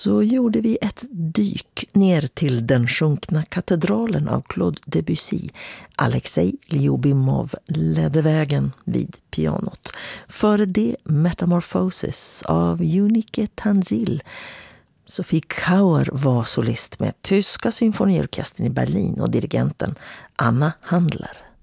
så gjorde vi ett dyk ner till den sjunkna katedralen av Claude Debussy. Alexej Lyubimov ledde vägen vid pianot. Före det Metamorphosis av Eunike Tanzil. Sophie Kauer var solist med Tyska symfoniorkestern i Berlin och dirigenten Anna Handler.